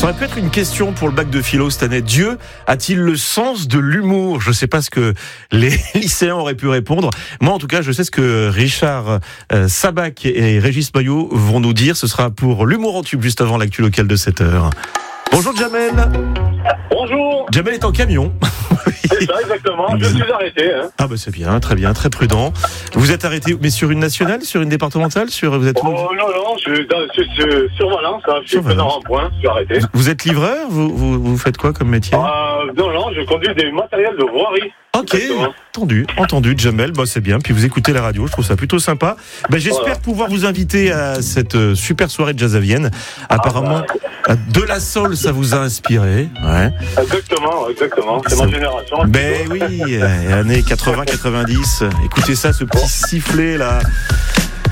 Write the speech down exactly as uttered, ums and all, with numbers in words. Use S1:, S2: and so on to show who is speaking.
S1: Ça aurait pu être une question pour le bac de philo cette année. Dieu a-t-il le sens de l'humour ? Je ne sais pas ce que les lycéens auraient pu répondre. Moi, en tout cas, je sais ce que Richard euh, Sabac et Régis Maillot vont nous dire. Ce sera pour l'humour en tube, juste avant l'actu locale de sept heures. Bonjour Jamel.
S2: Bonjour.
S1: Jamel est en camion.
S2: C'est ça, exactement. Je suis arrêté. Hein.
S1: Ah bah c'est bien, très bien, très prudent. Vous êtes arrêté, mais sur une nationale, sur une départementale, sur vous êtes
S2: Oh non non, je suis dans, sur, sur, sur Valence, hein. Je suis dans un point, je suis arrêté.
S1: Vous, vous êtes livreur, vous, vous vous faites quoi comme métier ?
S2: euh, Non non, je conduis des matériels de voirie.
S1: Ok, entendu, entendu, Jamel, bah c'est bien. Puis vous écoutez la radio, je trouve ça plutôt sympa. Bah, j'espère voilà. pouvoir vous inviter à cette euh, super soirée de jazz à Vienne. Apparemment, ah bah. de la soul, ça vous a inspiré. Ouais.
S2: Exactement, exactement. C'est ça... ma génération.
S1: Ben oui, années quatre-vingts quatre-vingt-dix. Écoutez ça, ce petit sifflet là.